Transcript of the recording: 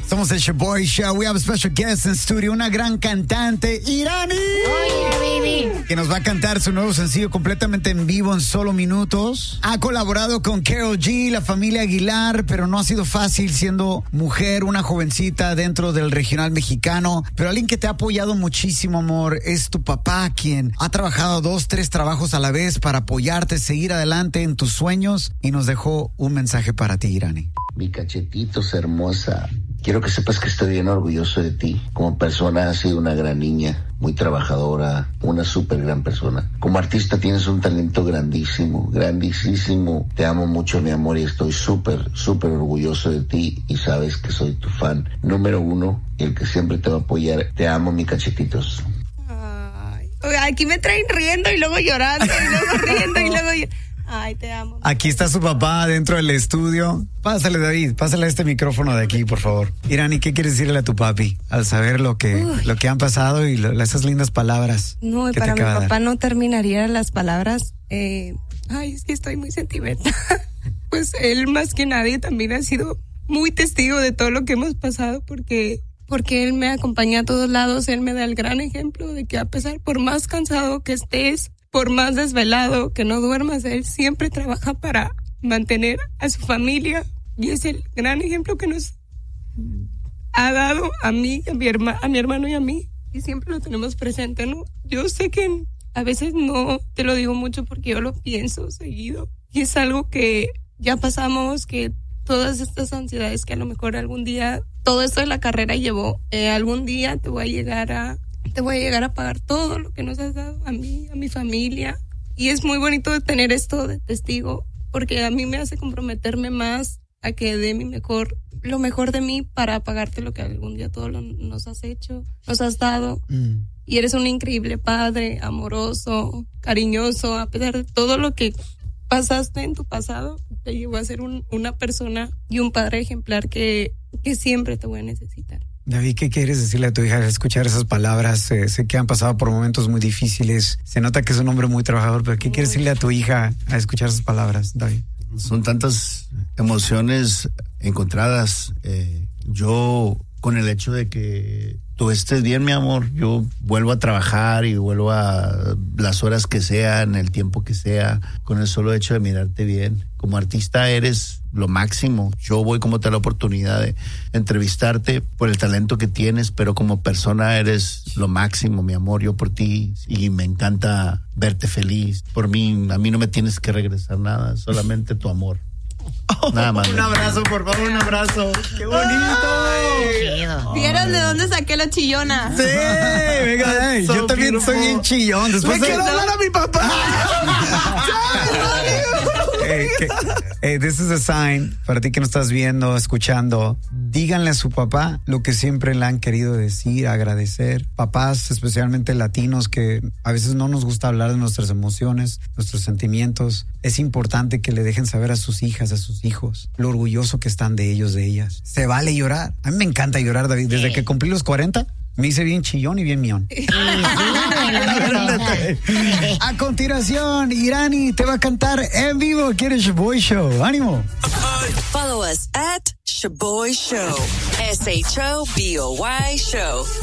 Somos el Shaboy Show. We have a special guest in studio, una gran cantante, Irani. Oh, yeah, baby. Que nos va a cantar su nuevo sencillo completamente en vivo en solo minutos. Ha colaborado con Karol G, la familia Aguilar, pero no ha sido fácil siendo mujer, una jovencita dentro del regional mexicano. Pero alguien que te ha apoyado muchísimo, amor, es tu papá, quien ha trabajado 2, 3 trabajos a la vez para apoyarte, seguir adelante en tus sueños, y nos dejó un mensaje para ti, Irani. Mi cachetitos hermosa, quiero que sepas que estoy bien orgulloso de ti. Como persona has sido una gran niña, muy trabajadora, una súper gran persona. Como artista tienes un talento grandísimo, grandísimo. Te amo mucho, mi amor, y estoy súper, súper orgulloso de ti, y sabes que soy tu fan número 1 y el que siempre te va a apoyar. Te amo, mi cachetitos. Ay, aquí me traen riendo y luego llorando y luego riendo y luego llorando. Ay, te amo. Aquí está su papá dentro del estudio. Pásale, David, pásale este micrófono de aquí, por favor. Irani, ¿qué quieres decirle a tu papi al saber lo que han pasado y esas lindas palabras? No, para mi papá no terminaría las palabras. Ay, es que estoy muy sentimental. Pues él más que nadie también ha sido muy testigo de todo lo que hemos pasado, porque él me acompaña a todos lados. Él me da el gran ejemplo de que a pesar, por más cansado que estés, por más desvelado que no duermas, él siempre trabaja para mantener a su familia, y es el gran ejemplo que nos ha dado a mí, a mi hermano y a mí, y siempre lo tenemos presente, ¿no? Yo sé que a veces no te lo digo mucho porque yo lo pienso seguido, y es algo que ya pasamos, que todas estas ansiedades que a lo mejor algún día, todo esto de la carrera llevó, algún día te voy a llegar a pagar todo lo que nos has dado a mí, a mi familia. Y es muy bonito tener esto de testigo, porque a mí me hace comprometerme más a que dé lo mejor de mí para pagarte lo que algún día nos has hecho, nos has dado. Y eres un increíble padre, amoroso, cariñoso, a pesar de todo lo que pasaste en tu pasado, te llevó a ser una persona y un padre ejemplar que siempre te voy a necesitar. David, ¿qué quieres decirle a tu hija al escuchar esas palabras? Sé que han pasado por momentos muy difíciles. Se nota que es un hombre muy trabajador, pero ¿qué quieres decirle a tu hija al escuchar esas palabras, David? Son tantas emociones encontradas. Yo, con el hecho de que tú estés bien, mi amor, yo vuelvo a trabajar y vuelvo a las horas que sean, el tiempo que sea, con el solo hecho de mirarte bien. Como artista eres lo máximo. Yo voy como te da la oportunidad de entrevistarte por el talento que tienes, pero como persona eres lo máximo, mi amor. Yo por ti, y me encanta verte feliz. Por mí, a mí no me tienes que regresar nada, solamente tu amor. Nada más. Un abrazo, por favor, un abrazo. ¡Qué bonito! ¿Vieron de dónde saqué la chillona? Sí, venga, yo también soy bien chillón. Después ¡Me quiero hablar a mi papá! This is a sign para ti que nos estás viendo, escuchando. Díganle a su papá lo que siempre le han querido decir, agradecer. Papás, especialmente latinos, que a veces no nos gusta hablar de nuestras emociones, nuestros sentimientos. Es importante que le dejen saber a sus hijas, a sus hijos, lo orgulloso que están de ellos, de ellas. Se vale llorar. A mí me encanta llorar, David. Desde que cumplí los 40, me hice bien chillón y bien mión. A continuación, Irani te va a cantar en vivo aquí en el Shaboy Show. ¡Ánimo! Follow us at Shaboy Show. SHOBOY Show.